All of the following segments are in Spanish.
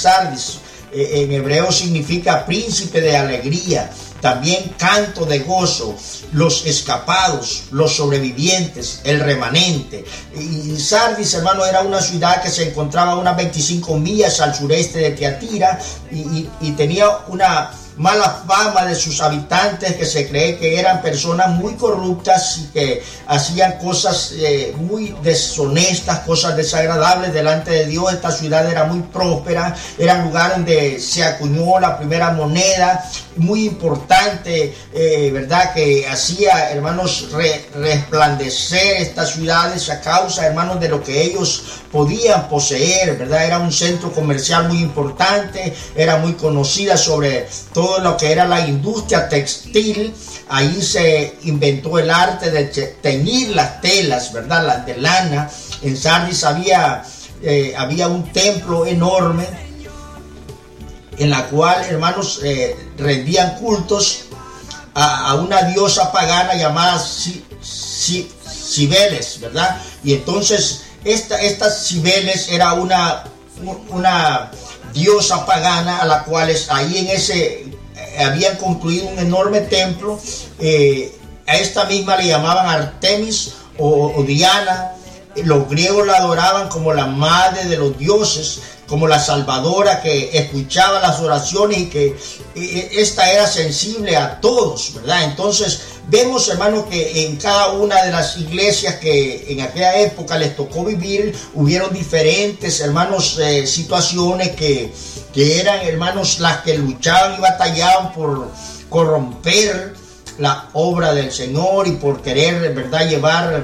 Sardis. En hebreo significa príncipe de alegría, también canto de gozo, los escapados, los sobrevivientes, el remanente. Y Sardis, hermano, era una ciudad que se encontraba a unas 25 millas al sureste de Tiatira y tenía una mala fama de sus habitantes, que se cree que eran personas muy corruptas y que hacían cosas muy deshonestas, cosas desagradables delante de Dios. Esta ciudad era muy próspera, era el lugar donde se acuñó la primera moneda, muy importante, verdad, que hacía, hermanos, resplandecer estas ciudades a causa, hermanos, de lo que ellos podían poseer, verdad. Era un centro comercial muy importante, era muy conocida sobre todo lo que era la industria textil. Ahí se inventó el arte de teñir las telas, verdad, las de lana. En Sardis había un templo enorme en la cual, hermanos, rendían cultos a una diosa pagana llamada Cibeles, verdad. Y entonces esta Cibeles era una diosa pagana a la cual ahí en ese habían construido un enorme templo. A esta misma le llamaban Artemis o Diana. Los griegos la adoraban como la madre de los dioses, como la salvadora que escuchaba las oraciones y que esta era sensible a todos, ¿verdad? Entonces vemos, hermanos, que en cada una de las iglesias que en aquella época les tocó vivir, hubieron diferentes, hermanos, situaciones que eran, hermanos, las que luchaban y batallaban por corromper la obra del Señor y por querer, ¿verdad?, llevar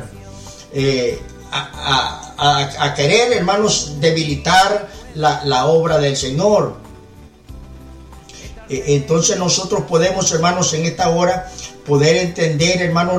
a querer, hermanos, debilitar la obra del Señor. Entonces nosotros podemos, hermanos, en esta hora poder entender, hermanos,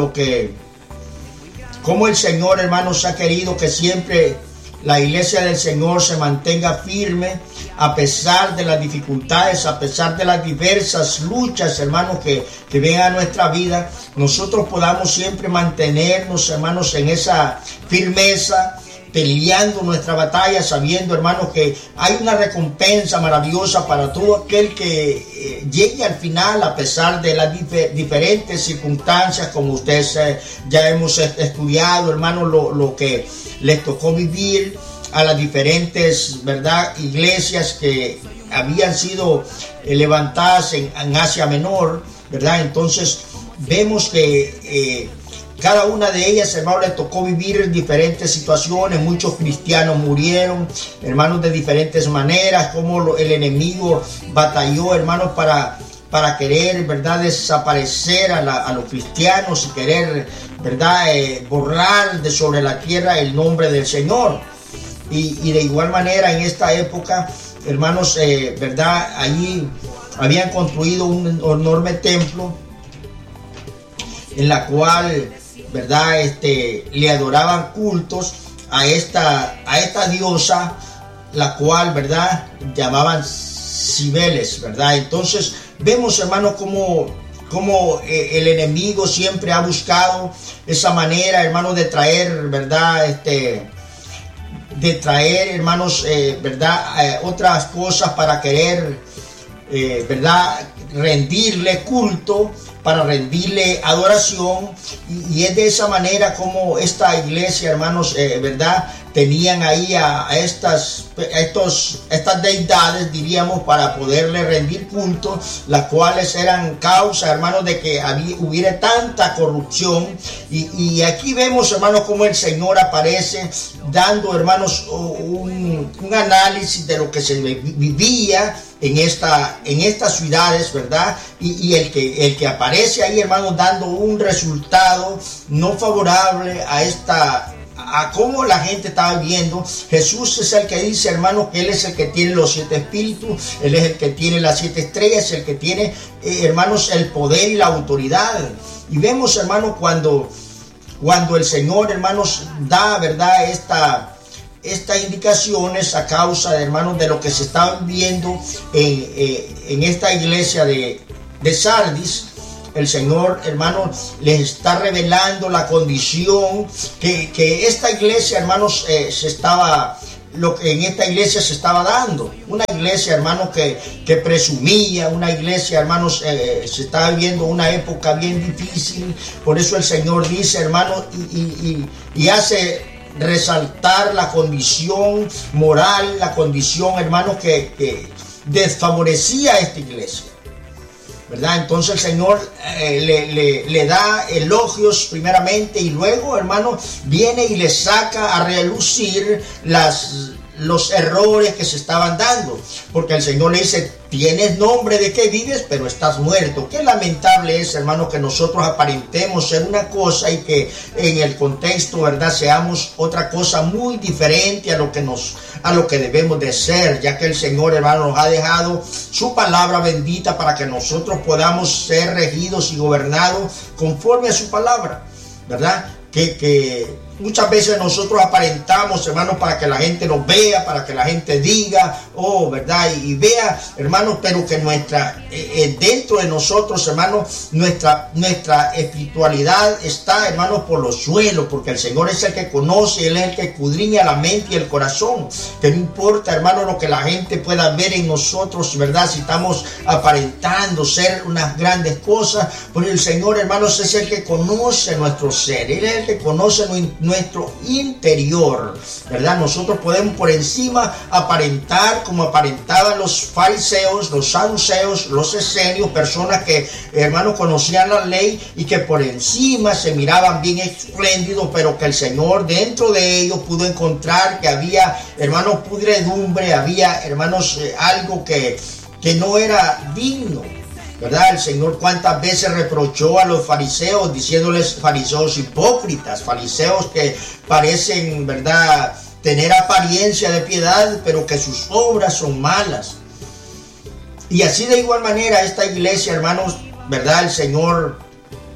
cómo el Señor, hermanos, ha querido que siempre la iglesia del Señor se mantenga firme a pesar de las dificultades, a pesar de las diversas luchas, hermanos, que vengan a nuestra vida. Nosotros podamos siempre mantenernos, hermanos, en esa firmeza, peleando nuestra batalla, sabiendo, hermanos, que hay una recompensa maravillosa para todo aquel que llegue al final, a pesar de las diferentes circunstancias, como ustedes ya hemos estudiado, hermanos, lo que les tocó vivir a las diferentes, ¿verdad?, iglesias que habían sido levantadas en Asia Menor, ¿verdad? Entonces vemos que cada una de ellas, hermanos, le tocó vivir diferentes situaciones. Muchos cristianos murieron, hermanos, de diferentes maneras, como el enemigo batalló, hermanos, para querer, ¿verdad?, desaparecer a los cristianos y querer, ¿verdad?, borrar de sobre la tierra el nombre del Señor. Y de igual manera en esta época, hermanos, ¿verdad?, allí habían construido un enorme templo en la cual, ¿verdad?, le adoraban cultos a esta diosa, la cual, ¿verdad?, llamaban Cibeles, ¿verdad? Entonces vemos, hermanos, como el enemigo siempre ha buscado esa manera, hermanos, de traer, ¿verdad?, de traer, hermanos, ¿verdad?, otras cosas para querer, ¿verdad?, rendirle culto, para rendirle adoración. Y es de esa manera como esta iglesia, hermanos, ¿verdad?, tenían ahí a estas deidades, diríamos, para poderle rendir culto, las cuales eran causa, hermanos, de que hubiera tanta corrupción. Y aquí vemos, hermanos, cómo el Señor aparece dando, hermanos, un análisis de lo que se vivía en estas ciudades, ¿verdad? Y el que aparece ahí, hermanos, dando un resultado no favorable a cómo la gente estaba viviendo. Jesús es el que dice, hermanos, que Él es el que tiene los 7 espíritus, Él es el que tiene las 7 estrellas, el que tiene, hermanos, el poder y la autoridad. Y vemos, hermanos, cuando el Señor, hermanos, da, ¿verdad?, estas indicaciones a causa, hermanos, de lo que se estaba viviendo en esta iglesia de Sardis. El Señor, hermanos, les está revelando la condición que esta iglesia, hermanos, se estaba lo que en esta iglesia se estaba dando. Una iglesia, hermanos, que presumía, una iglesia, hermanos, se estaba viviendo una época bien difícil. Por eso el Señor dice, hermanos, y hace resaltar la condición moral, la condición, hermanos, que desfavorecía a esta iglesia, ¿verdad? Entonces el Señor le da elogios primeramente y luego, hermano, viene y le saca a relucir los errores que se estaban dando, porque el Señor le dice: tienes nombre de que vives, pero estás muerto. Qué lamentable es, hermano, que nosotros aparentemos ser una cosa y que en el contexto, ¿verdad?, seamos otra cosa muy diferente a lo que debemos de ser, ya que el Señor, hermano, nos ha dejado su palabra bendita para que nosotros podamos ser regidos y gobernados conforme a su palabra, ¿verdad? Que muchas veces nosotros aparentamos, hermanos, para que la gente nos vea, para que la gente diga, oh, ¿verdad? Y vea, hermanos, pero que dentro de nosotros, hermanos, nuestra espiritualidad está, hermanos, por los suelos, porque el Señor es el que conoce, Él es el que escudriña la mente y el corazón. Que no importa, hermanos, lo que la gente pueda ver en nosotros, ¿verdad? Si estamos aparentando ser unas grandes cosas, porque el Señor, hermanos, es el que conoce nuestro ser, Él es el que conoce nuestro interior, ¿verdad? Nosotros podemos por encima aparentar como aparentaban los fariseos, los saduceos, los esenios, personas que, hermanos, conocían la ley y que por encima se miraban bien espléndidos, pero que el Señor dentro de ellos pudo encontrar que había, hermanos, pudredumbre, había, hermanos, algo que no era digno, ¿verdad? El Señor cuántas veces reprochó a los fariseos, diciéndoles fariseos hipócritas, fariseos que parecen, ¿verdad?, tener apariencia de piedad, pero que sus obras son malas. Y así de igual manera esta iglesia, hermanos, ¿verdad?, el Señor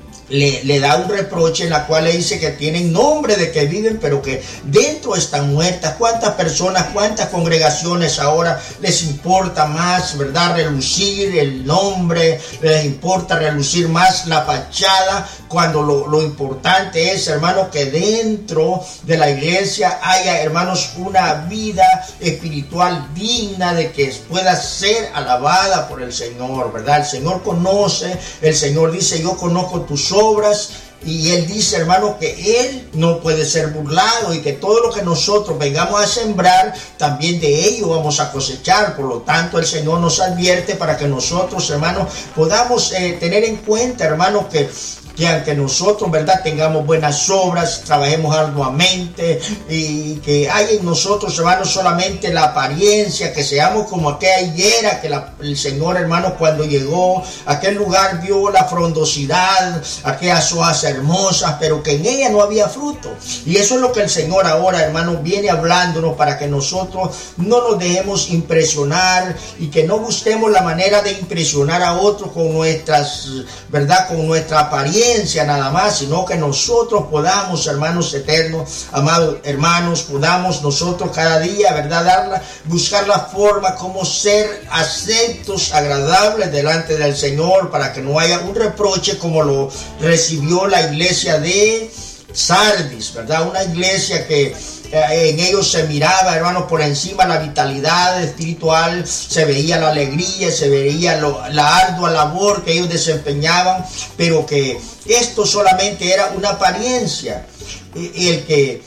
le da un reproche en la cual le dice que tienen nombre de que viven, pero que dentro están muertas. ¿Cuántas personas, cuántas congregaciones ahora les importa más, ¿verdad?, relucir el nombre, les importa relucir más la fachada, cuando lo importante es, hermanos, que dentro de la iglesia haya, hermanos, una vida espiritual digna de que pueda ser alabada por el Señor, ¿verdad? El Señor conoce, el Señor dice: yo conozco tus obras. Y Él dice, hermano, que Él no puede ser burlado y que todo lo que nosotros vengamos a sembrar, también de ello vamos a cosechar. Por lo tanto, el Señor nos advierte para que nosotros, hermanos, podamos tener en cuenta, hermanos, que aunque nosotros, ¿verdad?, tengamos buenas obras, trabajemos arduamente y que haya en nosotros, hermanos, solamente la apariencia, que seamos como aquella higuera que el Señor, hermanos, cuando llegó a aquel lugar vio la frondosidad, aquellas hojas hermosas, pero que en ella no había fruto. Y eso es lo que el Señor ahora, hermanos, viene hablándonos, para que nosotros no nos dejemos impresionar y que no busquemos la manera de impresionar a otros con nuestras, ¿verdad?, con nuestra apariencia nada más, sino que nosotros podamos, hermanos eternos, amados hermanos, podamos nosotros cada día, ¿verdad?, buscar la forma como ser aceptos, agradables delante del Señor, para que no haya un reproche como lo recibió la iglesia de Sardis, ¿verdad? Una iglesia que en ellos se miraba, hermanos, por encima la vitalidad espiritual, se veía la alegría, se veía la ardua labor que ellos desempeñaban, pero que esto solamente era una apariencia. El que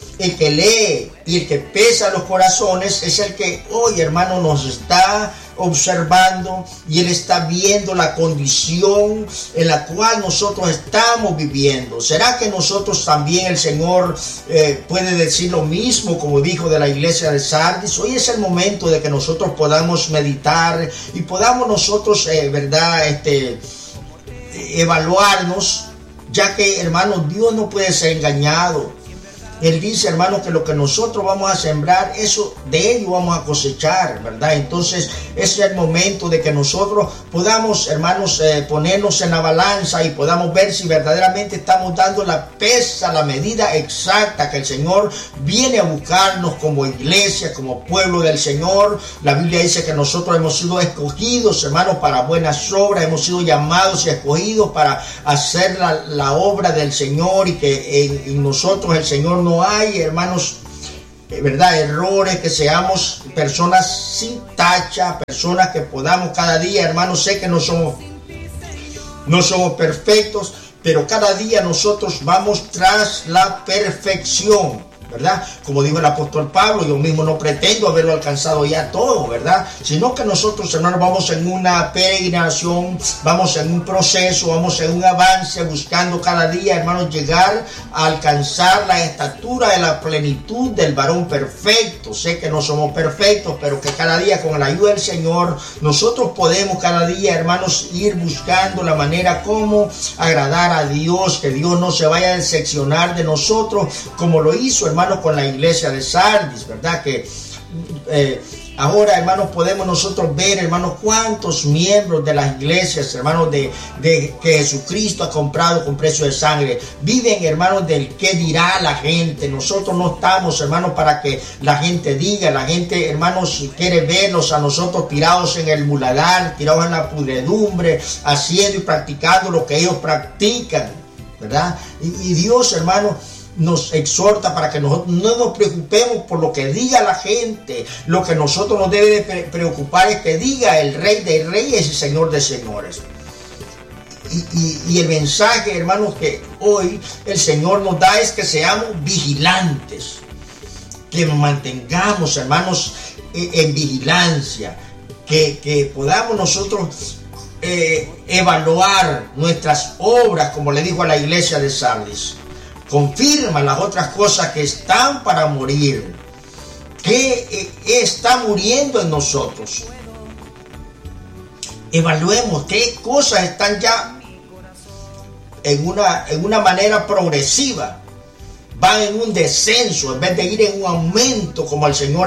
lee y el que pesa los corazones es el que hoy, hermano, nos está observando, y Él está viendo la condición en la cual nosotros estamos viviendo. ¿Será que nosotros también, el Señor puede decir lo mismo como dijo de la iglesia de Sardis? Hoy es el momento de que nosotros podamos meditar y podamos nosotros, ¿verdad?, evaluarnos, ya que, hermanos, Dios no puede ser engañado. Él dice, hermanos, que lo que nosotros vamos a sembrar, eso de ello vamos a cosechar, ¿verdad? Entonces, ese es el momento de que nosotros podamos, hermanos, ponernos en la balanza y podamos ver si verdaderamente estamos dando la pesa, la medida exacta que el Señor viene a buscarnos como iglesia, como pueblo del Señor. La Biblia dice que nosotros hemos sido escogidos, hermanos, para buenas obras, hemos sido llamados y escogidos para hacer la obra del Señor, y que en nosotros el Señor no hay, hermanos, ¿verdad? Errores, que seamos personas sin tacha, personas que podamos cada día, hermanos, sé que no somos perfectos, pero cada día nosotros vamos tras la perfección, ¿verdad? Como dijo el apóstol Pablo, yo mismo no pretendo haberlo alcanzado ya todo, ¿verdad? Sino que nosotros, hermanos, vamos en una peregrinación, vamos en un proceso, vamos en un avance, buscando cada día, hermanos, llegar a alcanzar la estatura de la plenitud del varón perfecto. Sé que no somos perfectos, pero que cada día, con la ayuda del Señor, nosotros podemos cada día, hermanos, ir buscando la manera como agradar a Dios, que Dios no se vaya a decepcionar de nosotros, como lo hizo, hermanos, con la iglesia de Sardis, ¿verdad? Que ahora, hermanos, podemos nosotros ver, hermanos, cuántos miembros de las iglesias, hermanos, de que Jesucristo ha comprado con precio de sangre, viven, hermanos, del qué dirá la gente. Nosotros no estamos, hermanos, para que la gente diga. La gente, hermanos, quiere vernos a nosotros tirados en el muladar, tirados en la pudredumbre, haciendo y practicando lo que ellos practican, ¿verdad? Y Dios, hermanos, nos exhorta para que nosotros no nos preocupemos por lo que diga la gente. Lo que nosotros nos debe de preocupar es que diga el Rey de Reyes y Señor de Señores. Y el mensaje, hermanos, que hoy el Señor nos da es que seamos vigilantes, que nos mantengamos, hermanos, en vigilancia, que podamos nosotros evaluar nuestras obras, como le dijo a la iglesia de Sardis. Confirma las otras cosas que están para morir. ¿Qué está muriendo en nosotros? Evaluemos qué cosas están ya en una manera progresiva. Van en un descenso en vez de ir en un aumento, como el Señor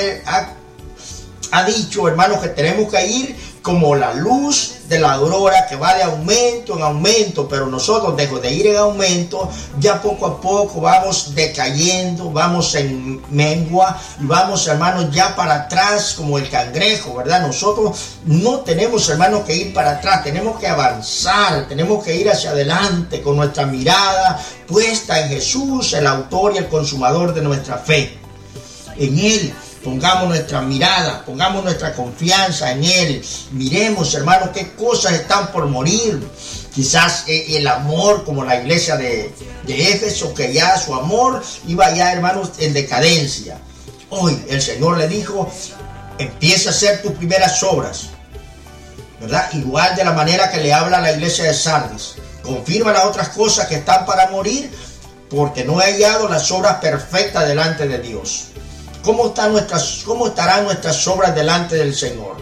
ha dicho, hermanos, que tenemos que ir como la luz de la aurora, que va de aumento en aumento, pero nosotros, lejos de ir en aumento, ya poco a poco vamos decayendo, vamos en mengua, y vamos, hermanos, ya para atrás como el cangrejo, ¿verdad? Nosotros no tenemos, hermanos, que ir para atrás, tenemos que avanzar, tenemos que ir hacia adelante con nuestra mirada puesta en Jesús, el autor y el consumador de nuestra fe. En Él pongamos nuestra mirada, pongamos nuestra confianza en Él. Miremos, hermanos, qué cosas están por morir. Quizás el amor, como la iglesia de Éfeso, que ya su amor iba ya, hermanos, en decadencia. Hoy el Señor le dijo, empieza a hacer tus primeras obras, ¿verdad? Igual de la manera que le habla a la iglesia de Sardis. Confirma las otras cosas que están para morir, porque no he hallado las obras perfectas delante de Dios. ¿Cómo estarán nuestras obras delante del Señor?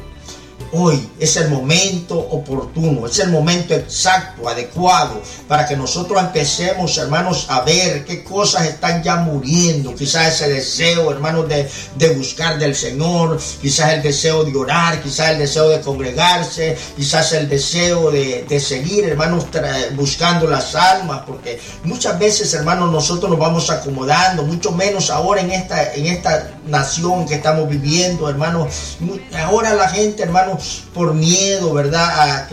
Hoy es el momento oportuno, es el momento exacto, adecuado, para que nosotros empecemos, hermanos, a ver qué cosas están ya muriendo. Quizás ese deseo, hermanos, de buscar del Señor, quizás el deseo de orar, quizás el deseo de congregarse, quizás el deseo de seguir, hermanos, buscando las almas, porque muchas veces, hermanos, nosotros nos vamos acomodando, mucho menos ahora en esta nación que estamos viviendo, hermanos. Ahora la gente, hermanos, por miedo, ¿verdad?,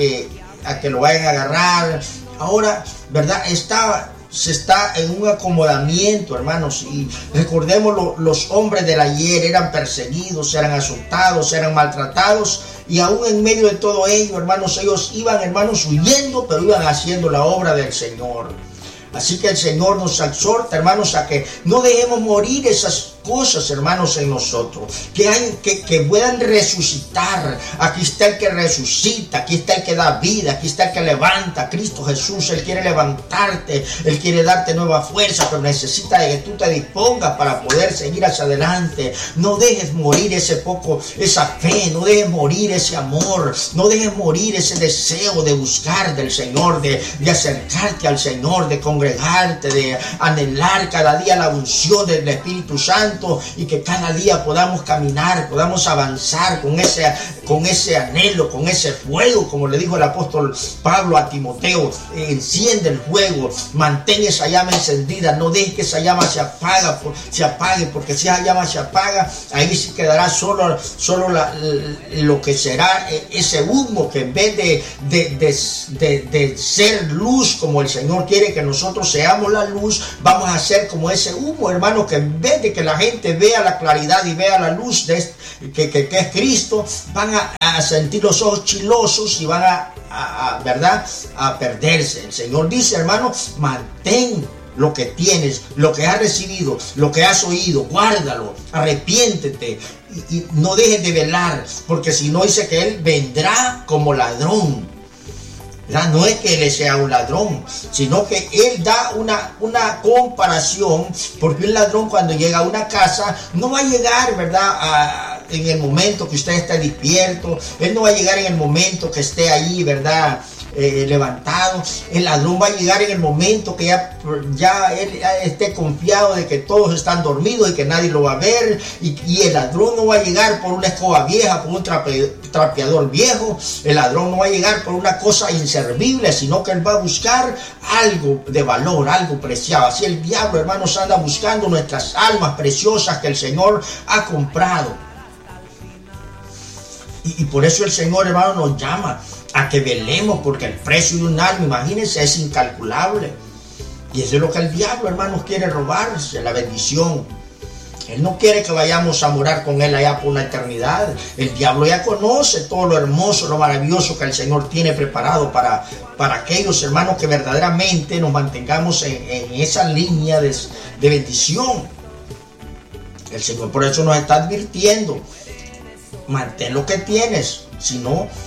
a que lo vayan a agarrar. Ahora, ¿verdad?, se está en un acomodamiento, hermanos. Y recordemos, los hombres del ayer eran perseguidos, eran azotados, eran maltratados, y aún en medio de todo ello, hermanos, ellos iban, hermanos, huyendo, pero iban haciendo la obra del Señor. Así que el Señor nos exhorta, hermanos, a que no dejemos morir esas cosas, hermanos, en nosotros, que puedan resucitar. Aquí está el que resucita, aquí está el que da vida, aquí está el que levanta, Cristo Jesús. Él quiere levantarte, Él quiere darte nueva fuerza, pero necesita de que tú te dispongas para poder seguir hacia adelante. No dejes morir esa fe, no dejes morir ese amor, no dejes morir ese deseo de buscar del Señor, de acercarte al Señor, de congregarte, de anhelar cada día la unción del Espíritu Santo, y que cada día podamos caminar, podamos avanzar con ese anhelo, con ese fuego, como le dijo el apóstol Pablo a Timoteo. Enciende el fuego, mantén esa llama encendida, no dejes que esa llama se apague, porque si esa llama se apaga, ahí sí quedará solo lo que será ese humo, que en vez de ser luz, como el Señor quiere que nosotros seamos la luz, vamos a ser como ese humo, hermano, que en vez de que la gente vea la claridad y vea la luz que es Cristo, van a sentir los ojos chilosos y van ¿verdad?, a perderse. El Señor dice, hermano, mantén lo que tienes, lo que has recibido, lo que has oído, guárdalo, arrepiéntete y no dejes de velar, porque si no, dice que Él vendrá como ladrón. ¿Verdad? No es que Él sea un ladrón, sino que Él da una comparación, porque un ladrón cuando llega a una casa no va a llegar, ¿verdad?, en el momento que usted esté despierto. Él no va a llegar en el momento que esté ahí, ¿verdad?, levantado. El ladrón va a llegar en el momento que ya él esté confiado de que todos están dormidos y que nadie lo va a ver, y el ladrón no va a llegar por una escoba vieja, por un trapeador viejo. El ladrón no va a llegar por una cosa inservible, sino que él va a buscar algo de valor, algo preciado. Así el diablo, hermanos, anda buscando nuestras almas preciosas que el Señor ha comprado. Y por eso el Señor, hermano, nos llama a que velemos, porque el precio de un alma, imagínense, es incalculable. Y eso es lo que el diablo, hermanos, quiere robarse, la bendición. Él no quiere que vayamos a morar con Él allá por una eternidad. El diablo ya conoce todo lo hermoso, lo maravilloso que el Señor tiene preparado para aquellos, hermanos, que verdaderamente nos mantengamos en esa línea de bendición. El Señor por eso nos está advirtiendo: mantén lo que tienes, si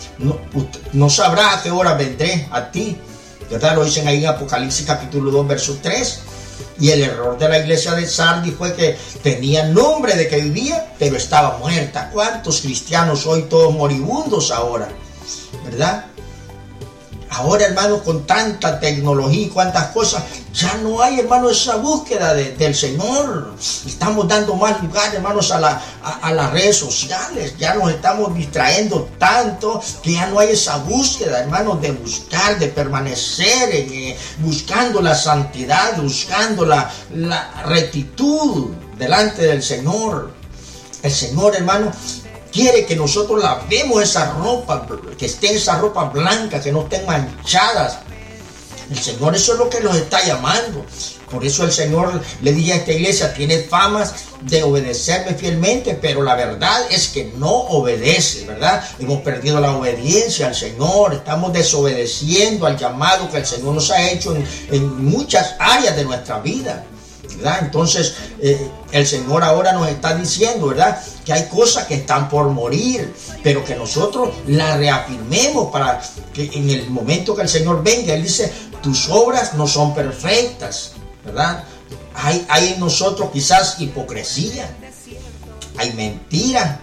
no sabrás a qué hora vendré a ti. ¿Verdad? Lo dicen ahí en Apocalipsis capítulo 2, verso 3. Y el error de la iglesia de Sardis fue que tenía nombre de que vivía, pero estaba muerta. ¿Cuántos cristianos hoy todos moribundos ahora? ¿Verdad? Ahora, hermanos, con tanta tecnología y cuantas cosas, ya no hay, hermanos, esa búsqueda del Señor. Estamos dando más lugar, hermanos, a las redes sociales. Ya nos estamos distrayendo tanto que ya no hay esa búsqueda, hermanos, de buscar, de permanecer, buscando la santidad, buscando la rectitud delante del Señor. El Señor, hermano, quiere que nosotros lavemos esa ropa, que esté esa ropa blanca, que no estén manchadas. El Señor, eso es lo que nos está llamando. Por eso el Señor le dice a esta iglesia: tiene famas de obedecerme fielmente, pero la verdad es que no obedece, ¿verdad? Hemos perdido la obediencia al Señor, estamos desobedeciendo al llamado que el Señor nos ha hecho en muchas áreas de nuestra vida, ¿verdad? Entonces, el Señor ahora nos está diciendo, ¿verdad?, que hay cosas que están por morir, pero que nosotros las reafirmemos para que en el momento que el Señor venga, Él dice: tus obras no son perfectas, ¿verdad? Hay en nosotros quizás hipocresía, hay mentira.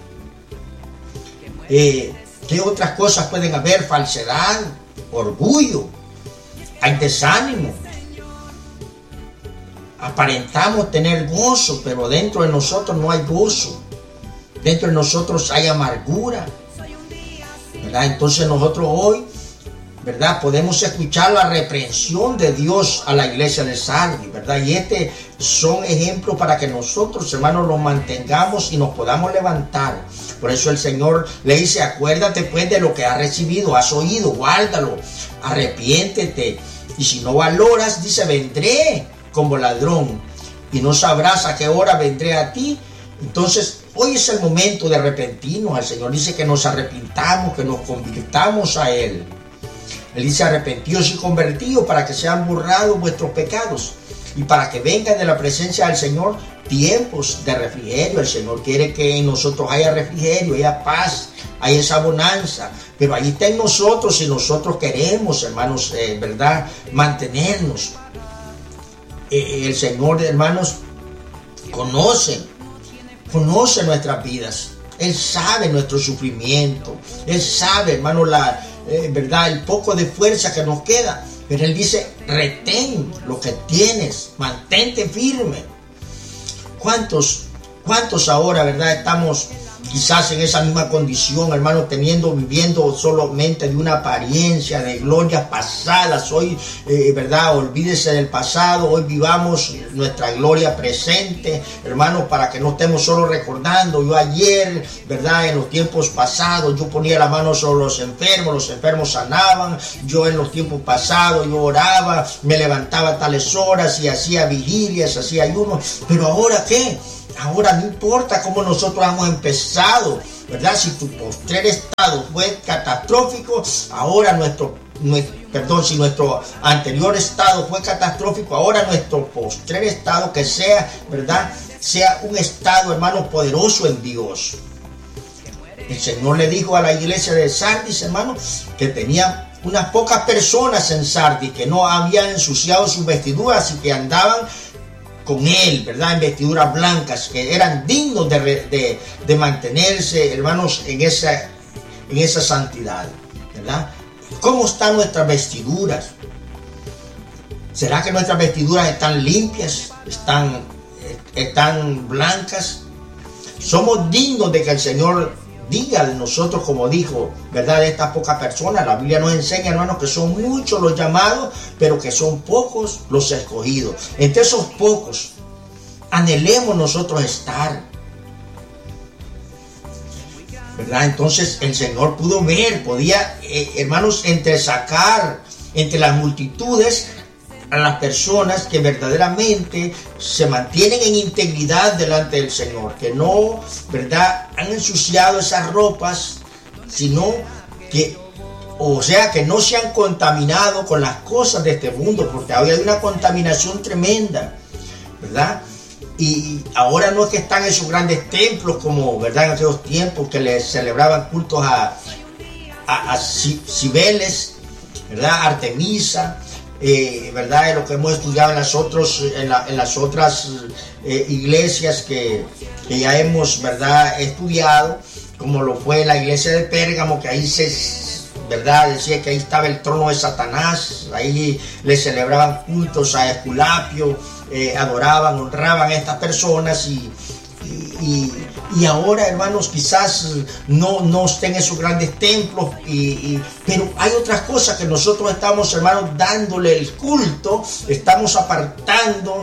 ¿Qué otras cosas pueden haber? Falsedad, orgullo, hay desánimo. Aparentamos tener gozo, pero dentro de nosotros no hay gozo. Dentro de nosotros hay amargura, ¿verdad? Entonces nosotros hoy, ¿verdad?, podemos escuchar la reprensión de Dios a la iglesia de Sardis, ¿verdad? Y son ejemplos para que nosotros, hermanos, los mantengamos y nos podamos levantar. Por eso el Señor le dice: acuérdate pues de lo que has recibido, has oído, guárdalo, arrepiéntete. Y si no valoras, dice: vendré como ladrón y no sabrás a qué hora vendré a ti. Entonces, hoy es el momento de arrepentirnos. El Señor dice que nos arrepintamos, que nos convirtamos a Él. Él dice: arrepentidos y convertidos para que sean borrados vuestros pecados y para que vengan de la presencia del Señor tiempos de refrigerio. El Señor quiere que en nosotros haya refrigerio, haya paz, haya esa bonanza, pero ahí está en nosotros si nosotros queremos, hermanos, ¿verdad?, mantenernos. El Señor, hermanos, conoce nuestras vidas. Él sabe nuestro sufrimiento. Él sabe, hermano, verdad, el poco de fuerza que nos queda. Pero Él dice: retén lo que tienes, mantente firme. ¿Cuántos ahora, verdad, estamos quizás en esa misma condición, hermano, viviendo solamente de una apariencia, de glorias pasadas? Hoy, verdad, olvídese del pasado, hoy vivamos nuestra gloria presente, hermano, para que no estemos solo recordando. Yo ayer, verdad, en los tiempos pasados, yo ponía la mano sobre los enfermos sanaban. Yo en los tiempos pasados, yo oraba, me levantaba a tales horas y hacía vigilias, hacía ayunos. Pero ahora, ¿qué? ahora no importa cómo nosotros hemos empezado, ¿verdad? Si tu postrer estado fue catastrófico, ahora si nuestro anterior estado fue catastrófico, ahora nuestro postrer estado que sea, ¿verdad? Sea un estado, hermano, poderoso en Dios. El Señor le dijo a la iglesia de Sardis, hermano, que tenía unas pocas personas en Sardis que no habían ensuciado sus vestiduras y que andaban con Él, ¿verdad? En vestiduras blancas, que eran dignos de mantenerse, hermanos, en esa santidad, ¿verdad? ¿Cómo están nuestras vestiduras? ¿Será que nuestras vestiduras están limpias? ¿Están blancas? ¿Somos dignos de que el Señor diga de nosotros, como dijo, ¿verdad? De estas pocas personas? La Biblia nos enseña, hermanos, que son muchos los llamados, pero que son pocos los escogidos. Entre esos pocos, anhelemos nosotros estar, ¿verdad? Entonces el Señor podía, hermanos, entresacar entre las multitudes a las personas que verdaderamente se mantienen en integridad delante del Señor, que no, ¿verdad?, han ensuciado esas ropas, sino que, que no se han contaminado con las cosas de este mundo, porque hoy hay una contaminación tremenda, ¿verdad? Y ahora no es que están en esos grandes templos como, ¿verdad?, en aquellos tiempos que les celebraban cultos a Cibeles, ¿verdad?, Artemisa, ¿verdad?, lo que hemos estudiado en las otras iglesias que ya hemos, ¿verdad?, estudiado, como lo fue la iglesia de Pérgamo, que ahí ¿verdad?, decía que ahí estaba el trono de Satanás, ahí le celebraban cultos a Esculapio, adoraban, honraban a estas personas y ahora, hermanos, quizás no estén en esos grandes templos, pero hay otras cosas que nosotros estamos, hermanos, dándole el culto, estamos apartando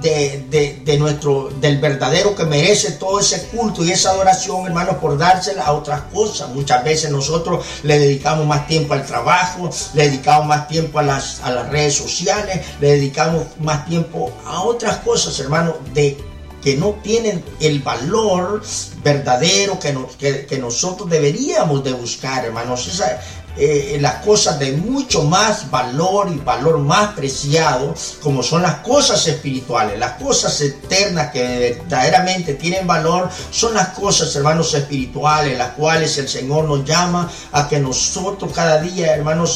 del verdadero que merece todo ese culto y esa adoración, hermanos, por dársela a otras cosas. Muchas veces nosotros le dedicamos más tiempo al trabajo, le dedicamos más tiempo a las redes sociales, le dedicamos más tiempo a otras cosas, hermanos, que no tienen el valor verdadero que nosotros deberíamos de buscar, hermanos. Las cosas de mucho más valor y valor más preciado, como son las cosas espirituales, las cosas eternas que verdaderamente tienen valor, son las cosas, hermanos, espirituales, las cuales el Señor nos llama a que nosotros cada día, hermanos,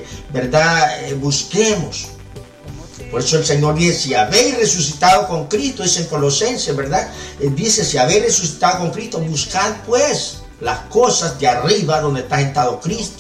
busquemos. Por eso el Señor dice, si habéis resucitado con Cristo, dice en Colosenses, ¿verdad? Dice, si habéis resucitado con Cristo, buscad pues las cosas de arriba donde está sentado Cristo.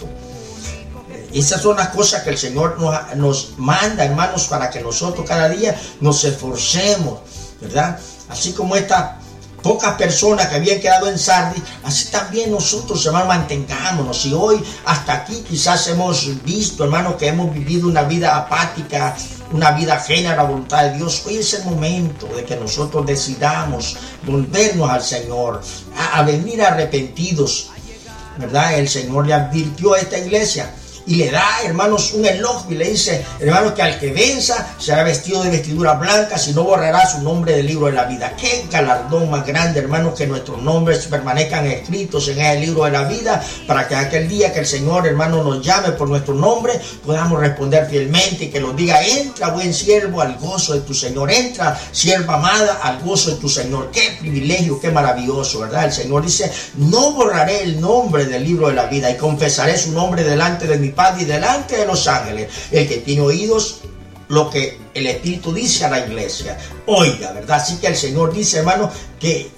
Esas son las cosas que el Señor nos manda, hermanos, para que nosotros cada día nos esforcemos, ¿verdad? Así como esta pocas personas que habían quedado en Sardis, así también nosotros, hermanos, mantengámonos. Y hoy hasta aquí quizás hemos visto, hermanos, que hemos vivido una vida apática, una vida ajena a la voluntad de Dios. Hoy es el momento de que nosotros decidamos volvernos al Señor, a venir arrepentidos, ¿verdad? El Señor le advirtió a esta iglesia y le da, hermanos, un elogio y le dice, hermanos, que al que venza será vestido de vestiduras blancas y no borrará su nombre del libro de la vida. Qué galardón más grande, hermanos, que nuestros nombres permanezcan escritos en el libro de la vida, para que aquel día que el Señor, hermano, nos llame por nuestro nombre, podamos responder fielmente y que nos diga, entra, buen siervo, al gozo de tu Señor. Entra, sierva amada, al gozo de tu Señor. Qué privilegio, qué maravilloso, ¿verdad? El Señor dice, no borraré el nombre del libro de la vida y confesaré su nombre delante de mi Padre y delante de los ángeles. El que tiene oídos, lo que el Espíritu dice a la iglesia, oiga, ¿verdad? Así que el Señor dice, hermano, que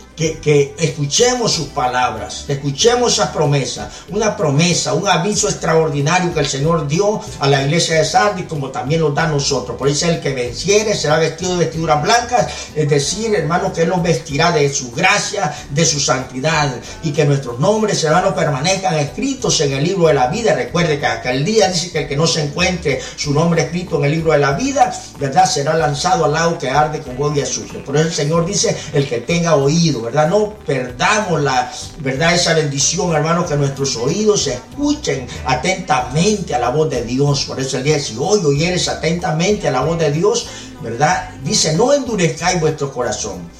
escuchemos sus palabras, escuchemos esa promesa, un aviso extraordinario que el Señor dio a la iglesia de Sardis, como también lo da a nosotros. Por eso el que venciere será vestido de vestiduras blancas, es decir, hermano, que Él nos vestirá de su gracia, de su santidad, y que nuestros nombres, hermanos, permanezcan escritos en el libro de la vida. Recuerde que aquel día dice que el que no se encuentre su nombre escrito en el libro de la vida, ¿verdad?, será lanzado al lago que arde con fuego y azufre. Por eso el Señor dice, el que tenga oído, ¿verdad? No perdamos esa bendición, hermano, que nuestros oídos escuchen atentamente a la voz de Dios. Por eso el día, si hoy oyeres atentamente a la voz de Dios, ¿verdad? Dice, no endurezcáis vuestro corazón.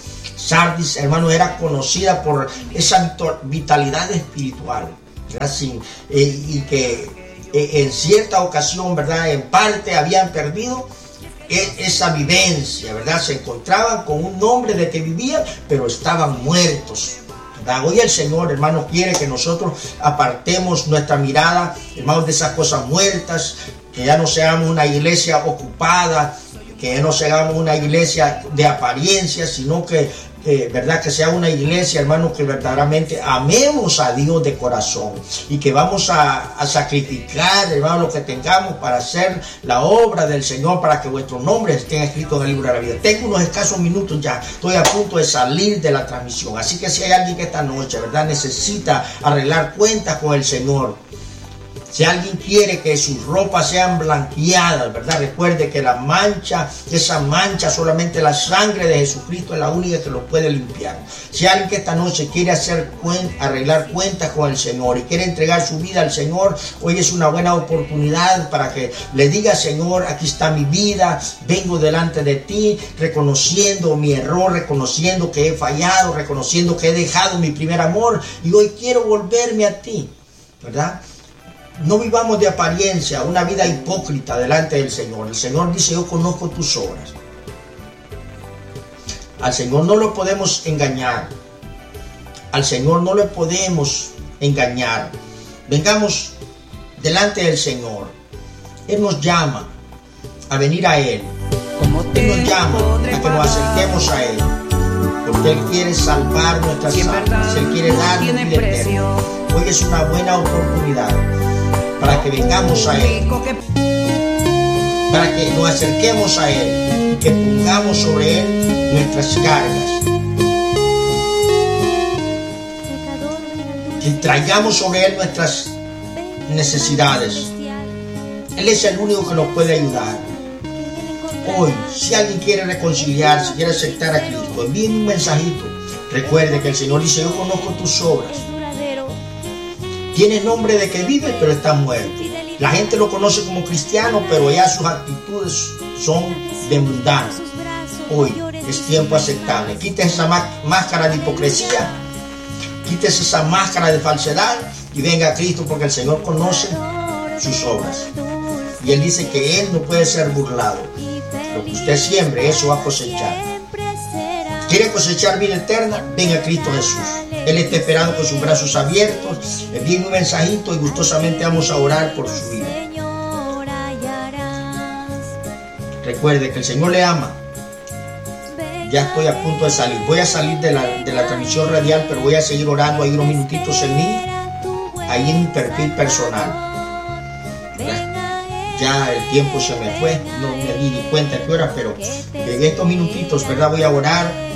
Sardis, hermano, era conocida por esa vitalidad espiritual, ¿verdad? Y que en cierta ocasión, ¿verdad?, en parte habían perdido esa vivencia, ¿verdad? Se encontraban con un nombre de que vivían, pero estaban muertos, ¿verdad? Hoy el Señor, hermano, quiere que nosotros apartemos nuestra mirada, hermanos, de esas cosas muertas, que ya no seamos una iglesia ocupada, que ya no seamos una iglesia de apariencia, sino que verdad, que sea una iglesia, hermano, que verdaderamente amemos a Dios de corazón y que vamos a sacrificar, hermano, lo que tengamos para hacer la obra del Señor, para que vuestros nombres estén escritos en el libro de la vida. Tengo unos escasos minutos ya, estoy a punto de salir de la transmisión, así que si hay alguien que esta noche, verdad, necesita arreglar cuentas con el Señor, si alguien quiere que sus ropas sean blanqueadas, ¿verdad? Recuerde que la mancha, esa mancha, solamente la sangre de Jesucristo es la única que lo puede limpiar. Si alguien que esta noche quiere arreglar cuentas con el Señor y quiere entregar su vida al Señor, hoy es una buena oportunidad para que le diga: Señor, aquí está mi vida, vengo delante de ti, reconociendo mi error, reconociendo que he fallado, reconociendo que he dejado mi primer amor y hoy quiero volverme a ti, ¿verdad? No vivamos de apariencia, una vida hipócrita delante del Señor. El Señor dice: yo conozco tus obras. Al Señor no lo podemos engañar. Al Señor no le podemos engañar. Vengamos delante del Señor. Él nos llama a venir a Él. Él nos llama a que nos acerquemos a Él. Porque Él quiere salvar nuestras almas. Él quiere darnos vida eterna. Hoy es una buena oportunidad para que vengamos a Él, para que nos acerquemos a Él, que pongamos sobre Él nuestras cargas, que traigamos sobre Él nuestras necesidades. Él es el único que nos puede ayudar. Hoy, si alguien quiere reconciliarse, quiere aceptar a Cristo, envíenme un mensajito. Recuerde que el Señor dice: yo conozco tus obras. Tienes nombre de que vive, pero está muerto. La gente lo conoce como cristiano, pero ya sus actitudes son de mundano. Hoy es tiempo aceptable. Quítese esa máscara de hipocresía, quítese esa máscara de falsedad y venga a Cristo, porque el Señor conoce sus obras. Y Él dice que Él no puede ser burlado. Lo que usted siembre, eso va a cosechar. ¿Quiere cosechar vida eterna? Venga a Cristo Jesús. Él está esperando con sus brazos abiertos. Envíen un mensajito y gustosamente vamos a orar por su vida. Recuerde que el Señor le ama. Ya estoy a punto de salir. Voy a salir de la transmisión radial, pero voy a seguir orando ahí unos minutitos en mí, ahí en mi perfil personal. Ya el tiempo se me fue, no me di ni cuenta de qué hora, pero en estos minutitos, ¿verdad?, voy a orar.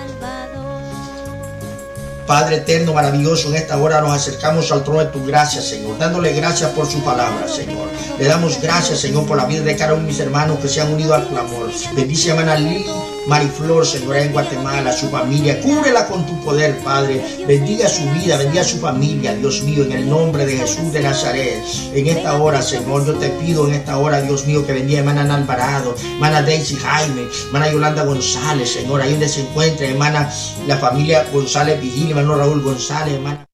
Padre eterno, maravilloso, en esta hora nos acercamos al trono de tu gracia, Señor, dándole gracias por su palabra, Señor. Le damos gracias, Señor, por la vida de cada uno de mis hermanos que se han unido al clamor. Bendice a hermana Lili Mariflor, Señor, en Guatemala, su familia. Cúbrela con tu poder, Padre. Bendiga su vida, bendiga su familia, Dios mío, en el nombre de Jesús de Nazaret. En esta hora, Señor, yo te pido en esta hora, Dios mío, que bendiga a hermana Ana Alvarado, hermana Daisy Jaime, hermana Yolanda González, Señor, ahí donde se encuentra, hermana, la familia González Vigil, hermano Raúl González, hermana